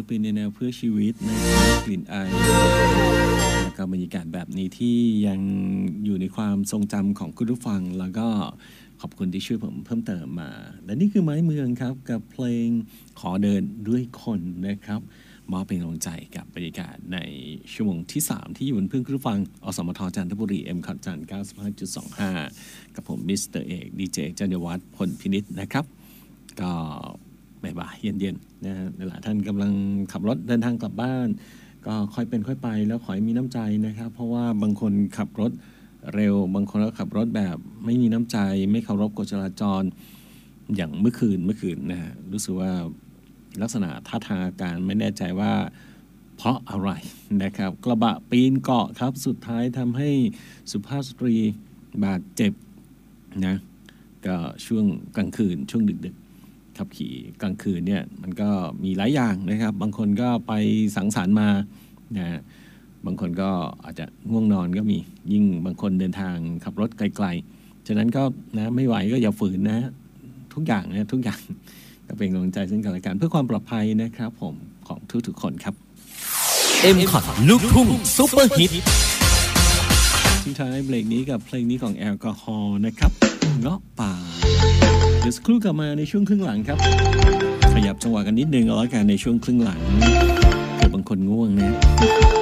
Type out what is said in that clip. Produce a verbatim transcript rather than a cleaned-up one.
ลปินในแนวเพื่อชีวิตนะครับกลิ่นอายแล้วก็บรรยากาศแบบนี้ที่ยังอยู่ในความทรงจำของคุณผู้ฟังแล้วก็ขอบคุณที่ช่วยผมเพิ่มเติมมาและนี่คือไม้เมืองครับกับเพลงขอเดินด้วยคนนะครับมอบเป็นกำลังใจกับบรรยากาศในชั่วโมงที่สามที่อยู่บนเพื่อนคุณผู้ฟังอสมทจันทบุรี เอ็ม คอ จัน เก้าสิบห้าจุดสองห้า กับผมมิสเตอร์เอกดีเจจันยวัฒน์พลพินิจนะครับก็บ่ายๆเย็นๆนะหลายท่านกำลังขับรถเดินทางกลับบ้านก็ค่อยเป็นค่อยไปแล้วขอให้มีน้ำใจนะครับเพราะว่าบางคนขับรถเร็วบางคนก็ขับรถแบบไม่มีน้ำใจไม่เคารพกฎจราจรอย่างเมื่อคืนเมื่อคืนนะฮะรู้สึกว่าลักษณะท่าทางอาการไม่แน่ใจว่าเพราะอะไรนะครับกระบะปีนเกาะครับสุดท้ายทำให้สุภาพสตรีบาดเจ็บนะก็ช่วงกลางคืนช่วงดึกๆขับขี่กลางคืนเนี่ยมันก็มีหลายอย่างนะครับบางคนก็ไปสังสรรค์มานะบางคนก็อาจจะง่วงนอนก็มียิ่งบางคนเดินทางขับรถไกลๆฉะนั้นก็นะไม่ไหวก็อย่าฝืนนะทุกอย่างนะทุกอย่างก็เป็นกำลังใจซึ่งกันและกันเพื่อความปลอดภัยนะครับผมของทุกๆคนครับเอ็ม คอ ลูกทุ่งซุปเปอร์ฮิตทิ้งท้ายเบรกนี้กับเพลงนี้ของแอลกอฮอล์นะครับเงาะป่าเดี๋ยวสักครู่กลับมาในช่วงครึ่งหลังครับขยับจังหวะกันนิดนึงเอาละกันในช่วงครึ่งหลังเผื่อบางคนง่วงนะ